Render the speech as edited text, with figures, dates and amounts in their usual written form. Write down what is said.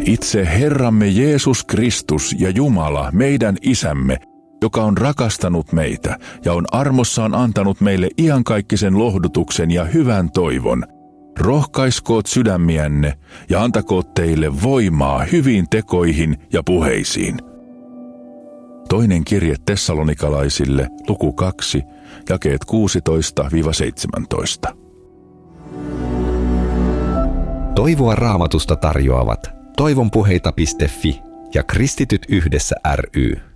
Itse Herramme Jeesus Kristus ja Jumala, meidän Isämme, joka on rakastanut meitä ja on armossaan antanut meille iankaikkisen lohdutuksen ja hyvän toivon, rohkaiskoot sydämiänne ja antakoot teille voimaa hyviin tekoihin ja puheisiin. Toinen kirje tessalonikalaisille, luku 2, jakeet 16-17. Toivoa Raamatusta tarjoavat toivonpuheita.fi ja Kristityt yhdessä ry.